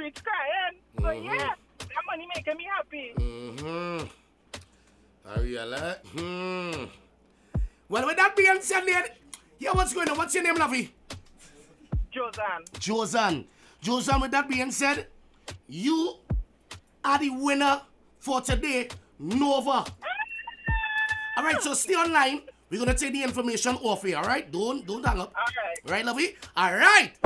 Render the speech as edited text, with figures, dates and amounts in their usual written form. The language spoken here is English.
streets crying. So yeah, that money making me happy. I realize. Well, with that being said, yeah, what's going on? What's your name, Lovey? Josan, with that being said, you are the winner for today, Nova. Alright, so stay online. We're gonna take the information off here, alright? Don't hang up. Alright. Right, Lovey? Alright.